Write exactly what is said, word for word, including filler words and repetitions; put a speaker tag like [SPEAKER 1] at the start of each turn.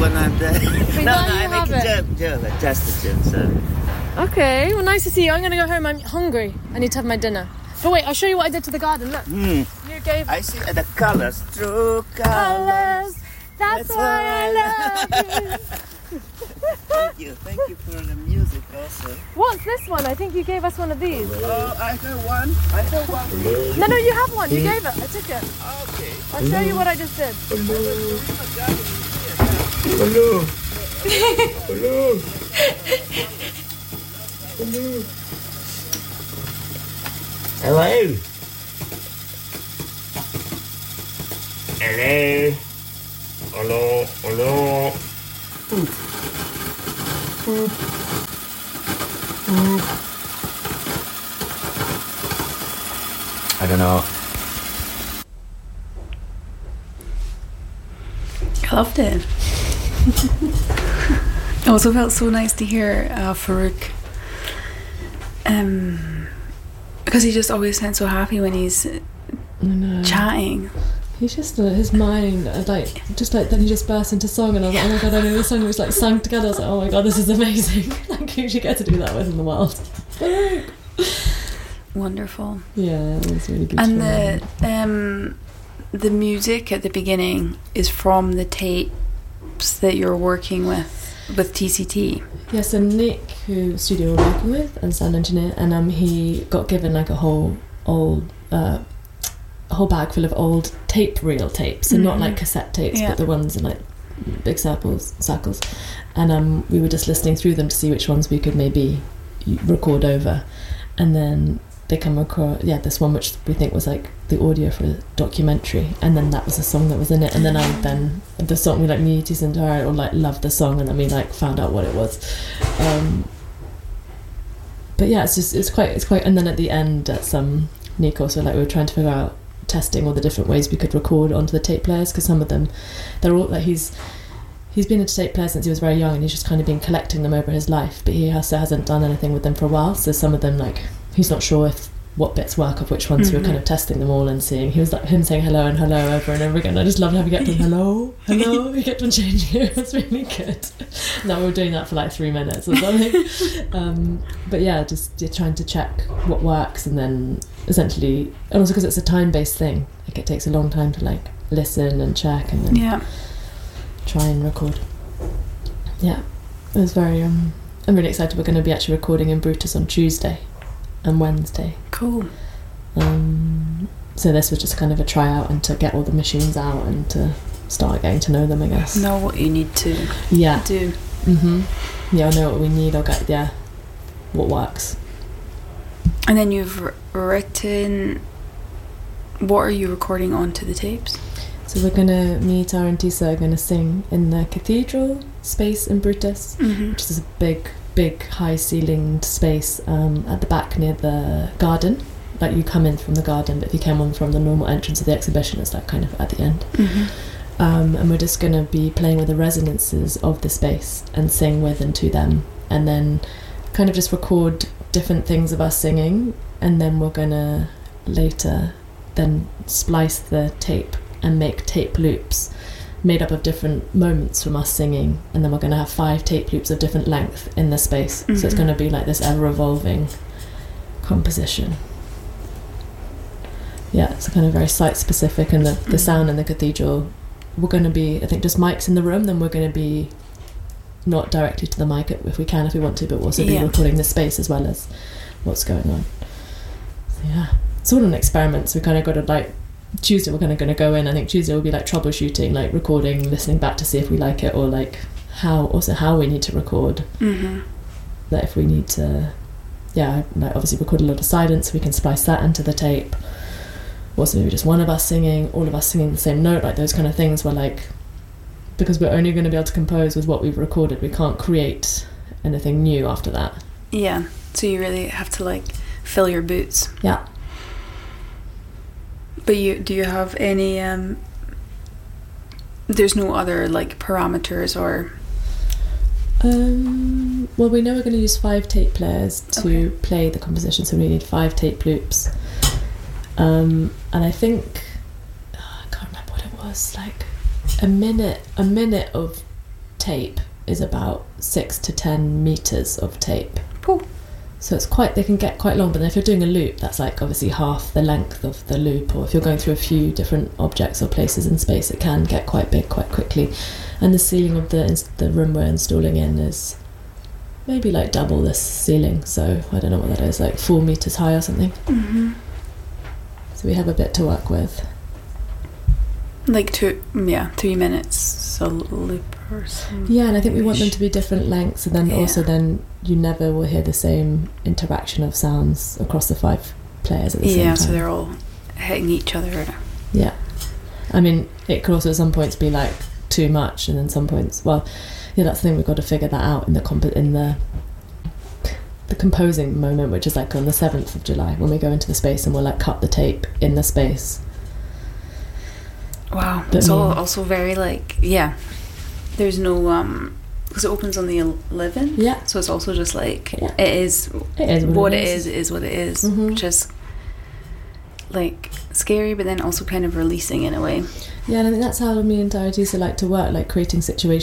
[SPEAKER 1] when I'm there.
[SPEAKER 2] But
[SPEAKER 1] no,
[SPEAKER 2] now
[SPEAKER 1] no,
[SPEAKER 2] you
[SPEAKER 1] I make
[SPEAKER 2] have
[SPEAKER 1] a
[SPEAKER 2] it.
[SPEAKER 1] joke, joke, just a joke, so.
[SPEAKER 2] Okay, well, nice to see you. I'm going to go home. I'm hungry. I need to have my dinner. But wait, I'll show you what I did to the garden. Look.
[SPEAKER 1] Mm.
[SPEAKER 2] You gave
[SPEAKER 1] I see the colors, true colors.
[SPEAKER 2] colors. That's,
[SPEAKER 1] That's
[SPEAKER 2] why I
[SPEAKER 1] why
[SPEAKER 2] love you.
[SPEAKER 1] Thank you, thank you for the music also.
[SPEAKER 2] What's this one? I think you gave us one of these.
[SPEAKER 1] Oh, I have one. I have one.
[SPEAKER 2] No, no, you have one. You gave it. I took it.
[SPEAKER 1] Okay.
[SPEAKER 2] I'll show you what I just did.
[SPEAKER 3] Hello. Hello. Hello. Hello. Hello. Hello. Hello. Boop. Boop. Boop. I don't know.
[SPEAKER 4] I loved it. It also felt so nice to hear uh, Farouk, um, because he just always sounds so happy when he's chatting.
[SPEAKER 5] He's just uh, his mind, uh, like just like then he just burst into song, and I was like, oh my god, I know the song. We was like sang together. I was like, oh my god, this is amazing. Like, who should get to do that with in the world?
[SPEAKER 4] Wonderful.
[SPEAKER 5] Yeah, it was really good.
[SPEAKER 4] And the um, the music at the beginning is from the tapes that you're working with with T C T.
[SPEAKER 5] Yeah, so Nick, who studio we're working with, and sound engineer, and um, he got given like a whole old. Uh, a whole bag full of old tape reel tapes, so mm-hmm. not like cassette tapes, yeah. but the ones in like big circles, circles. And um, we were just listening through them to see which ones we could maybe record over. And then they come across, yeah, this one which we think was like the audio for a documentary, and then that was a song that was in it. And then I then the song we like me to entire or like loved the song, and then we like found out what it was. Um, but yeah, it's just it's quite it's quite. And then at the end, at some Nick also like we were trying to figure out. Testing all the different ways we could record onto the tape players, because some of them they're all like he's he's been into tape players since he was very young, and he's just kind of been collecting them over his life, but he also hasn't done anything with them for a while, so some of them like he's not sure if what bits work of which ones. Mm-hmm. So we're kind of testing them all and seeing. He was like him saying hello and hello over and over again. I just loved how we kept on hello hello he kept on changing it. It was really good. Now we were doing that for like three minutes or something. um, but yeah, just yeah, trying to check what works, and then essentially, and also because it's a time-based thing, like it takes a long time to like listen and check and then
[SPEAKER 4] yeah.
[SPEAKER 5] try and record. Yeah, it was very um I'm really excited. We're going to be actually recording in Brutus on Tuesday and Wednesday.
[SPEAKER 4] Cool.
[SPEAKER 5] Um, so this was just kind of a tryout and to get all the machines out and to start getting to know them, I guess.
[SPEAKER 4] Know what you need to
[SPEAKER 5] yeah.
[SPEAKER 4] do.
[SPEAKER 5] Mm-hmm. Yeah, I know what we need. I'll get yeah, what works.
[SPEAKER 4] And then you've r- written. What are you recording onto the tapes?
[SPEAKER 5] So we're gonna me, Tara, and Tisa are gonna sing in the cathedral space in Brutus,
[SPEAKER 4] mm-hmm.
[SPEAKER 5] which is a big. big high ceilinged space um, at the back near the garden. Like you come in from the garden, but if you came on from the normal entrance of the exhibition, it's like kind of at the end.
[SPEAKER 4] Mm-hmm.
[SPEAKER 5] Um, and we're just going to be playing with the resonances of the space and sing with and to them, and then kind of just record different things of us singing, and then we're going to later then splice the tape and make tape loops made up of different moments from us singing, and then we're going to have five tape loops of different length in the space. Mm-hmm. So it's going to be like this ever-evolving composition. Yeah, it's kind of very site-specific, and the, the mm-hmm. sound in the cathedral, we're going to be, I think, just mics in the room, then we're going to be not directly to the mic if we can, if we want to, but we'll also be yeah. recording the space as well as what's going on. So yeah, it's all an experiment, so we kind of got to like Tuesday we're kind of going to go in. I think Tuesday will be like troubleshooting, like recording, listening back to see if we like it, or like how also how we need to record.
[SPEAKER 4] Mm-hmm.
[SPEAKER 5] That if we need to, yeah, like obviously record a lot of silence, so we can splice that into the tape. Also maybe just one of us singing, all of us singing the same note, like those kind of things where like, because we're only going to be able to compose with what we've recorded, we can't create anything new after that.
[SPEAKER 4] Yeah, so you really have to like fill your boots.
[SPEAKER 5] Yeah.
[SPEAKER 4] But you do you have any um there's no other like parameters or
[SPEAKER 5] um well we know we're going to use five tape players to okay. play the composition, so we need five tape loops, um and I think oh, I can't remember what it was, like a minute a minute of tape is about six to ten meters of tape.
[SPEAKER 4] Cool.
[SPEAKER 5] So it's quite, they can get quite long, but then if you're doing a loop, that's like obviously half the length of the loop, or if you're going through a few different objects or places in space, it can get quite big quite quickly. And the ceiling of the the room we're installing in is maybe like double this ceiling, so I don't know what that is, like four meters high or something.
[SPEAKER 4] Mm-hmm.
[SPEAKER 5] So we have a bit to work with.
[SPEAKER 4] Like two, yeah, three minutes a loop or something.
[SPEAKER 5] Yeah, and I think we want them to be different lengths, and then
[SPEAKER 4] Yeah.
[SPEAKER 5] also then you never will hear the same interaction of sounds across the five players at the same
[SPEAKER 4] Yeah,
[SPEAKER 5] time.
[SPEAKER 4] so they're all hitting each other.
[SPEAKER 5] Yeah. I mean, it could also at some points be like too much, and then some points, well, yeah, that's the thing, we've got to figure that out in the comp- in the the composing moment, which is like on the seventh of July when we go into the space and we'll like cut the tape in the space.
[SPEAKER 4] Wow.
[SPEAKER 5] But
[SPEAKER 4] It's all
[SPEAKER 5] mean-
[SPEAKER 4] also very like, yeah. There's no, um, because it opens on the eleventh.
[SPEAKER 5] Yeah.
[SPEAKER 4] So it's also just like,
[SPEAKER 5] Yeah.
[SPEAKER 4] it is
[SPEAKER 5] It is what,
[SPEAKER 4] what
[SPEAKER 5] it
[SPEAKER 4] it
[SPEAKER 5] is.
[SPEAKER 4] is, is what it is,
[SPEAKER 5] Mhm.
[SPEAKER 4] which is like scary, but then also kind of releasing in a way.
[SPEAKER 5] Yeah, and I think that's how me and Diadusa like to work, like creating situations